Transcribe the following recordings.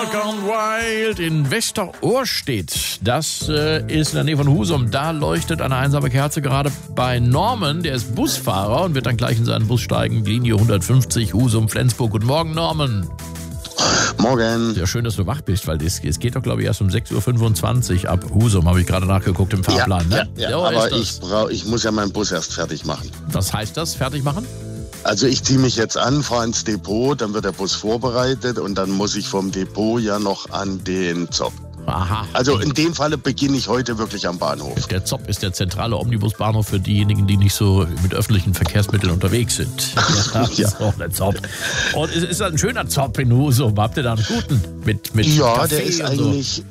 Gone Wild in Westerohrstedt. Das ist in der Nähe von Husum. Da leuchtet eine einsame Kerze gerade bei Norman. Der ist Busfahrer und wird dann gleich in seinen Bus steigen. Linie 150 Husum-Flensburg. Guten Morgen, Norman. Morgen. Ja, schön, dass du wach bist, weil es geht doch, glaube ich, erst um 6.25 Uhr ab Husum. Habe ich gerade nachgeguckt im Fahrplan. Ja, aber ich muss ja meinen Bus erst fertig machen. Was heißt das, fertig machen? Also ich ziehe mich jetzt an, fahre ins Depot, dann wird der Bus vorbereitet und dann muss ich vom Depot ja noch an den Zopp. Aha. Also in dem Falle beginne ich heute wirklich am Bahnhof. Der Zopp ist der zentrale Omnibusbahnhof für diejenigen, die nicht so mit öffentlichen Verkehrsmitteln unterwegs sind. Ja. So, der Zopp. Und es ist ein schöner Zopp in Husum. Habt ihr da einen guten? Mit Ja, Kaffee der ist und eigentlich...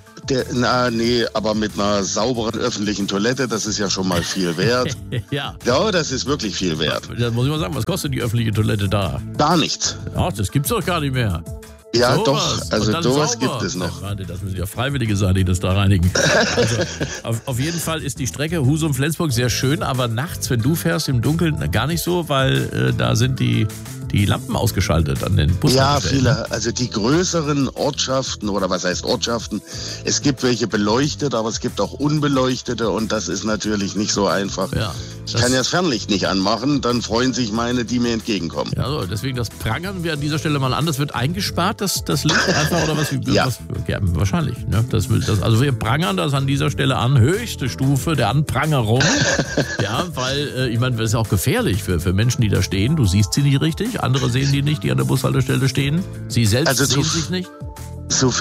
aber mit einer sauberen öffentlichen Toilette, das ist ja schon mal viel wert. Ja. Ja, das ist wirklich viel wert. Da muss ich mal sagen, was kostet die öffentliche Toilette da? Gar nichts. Ach, das gibt's doch gar nicht mehr. Ja, Sowas. doch, also Und dann sowas sauber. gibt es noch. Ja, das müssen ja Freiwillige sein, die das da reinigen. Also, auf jeden Fall ist die Strecke Husum-Flensburg sehr schön, aber nachts, wenn du fährst im Dunkeln, gar nicht so, weil da sind die Lampen ausgeschaltet an den Bushaltestellen. Ja, viele. Also die größeren Ortschaften, oder was heißt Ortschaften, es gibt welche beleuchtet, aber es gibt auch unbeleuchtete und das ist natürlich nicht so einfach. Ja, ich kann ja das Fernlicht nicht anmachen, dann freuen sich meine, die mir entgegenkommen. Ja, so, deswegen das prangern wir an dieser Stelle mal an. Das wird eingespart, das Licht einfach, oder was? Ja. Ja, wahrscheinlich. Ne? Also wir prangern das an dieser Stelle an, höchste Stufe der Anprangerung. Ja, weil, ich meine, das ist auch gefährlich für Menschen, die da stehen. Du siehst sie nicht richtig, andere sehen die nicht, die an der Bushaltestelle stehen. Sie selbst sehen sich nicht. So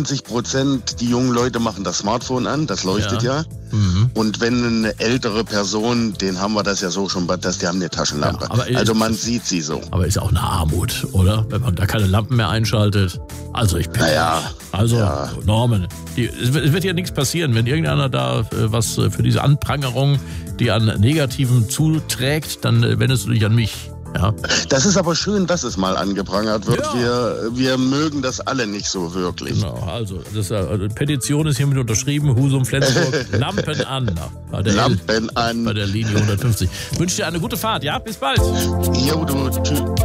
95% die jungen Leute machen das Smartphone an, das leuchtet ja. Mhm. Und wenn eine ältere Person, den haben wir das ja so schon, dass die haben eine Taschenlampe. Ja, aber also man sieht sie so. Aber ist auch eine Armut, oder? Wenn man da keine Lampen mehr einschaltet. Also ich bin... Norman, es wird ja nichts passieren, wenn irgendeiner da was für diese Anprangerung, die an Negativem zuträgt, dann wendest du dich an mich. Ja. Das ist aber schön, dass es mal angeprangert wird. Ja. Wir mögen das alle nicht so wirklich. Genau, also die Petition ist hiermit unterschrieben. Husum, Flensburg, Lampen an. Bei der Linie 150. Ich wünsche dir eine gute Fahrt, ja? Bis bald. Jo, du, tschüss.